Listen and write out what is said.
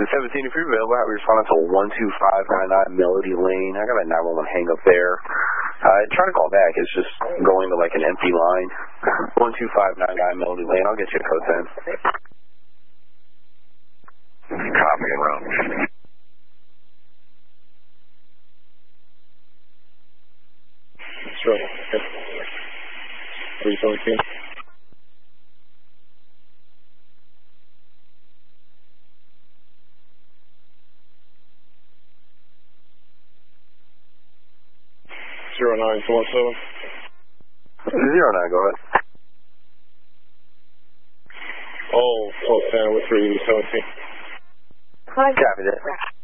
17, if you're available, have you responded to 12599 Melody Lane. I got a 911 hang up there. Try to call back. It's just going to like an empty line. 12599 Melody Lane. I'll get you a code 10. Copy and route. Sure. Okay. 317. Zero 947. 09, go ahead. Oh, 1210 with 317. Copy that.